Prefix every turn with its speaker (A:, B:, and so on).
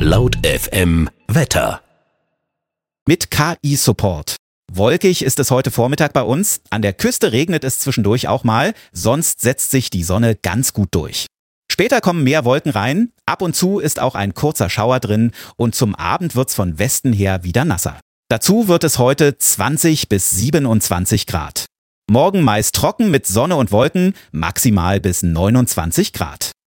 A: Laut FM Wetter.
B: Mit KI-Support. Wolkig ist es heute Vormittag bei uns. An der Küste regnet es zwischendurch auch mal, sonst setzt sich die Sonne ganz gut durch. Später kommen mehr Wolken rein, ab und zu ist auch ein kurzer Schauer drin und zum Abend wird's von Westen her wieder nasser. Dazu wird es heute 20 bis 27 Grad. Morgen meist trocken mit Sonne und Wolken, maximal bis 29 Grad.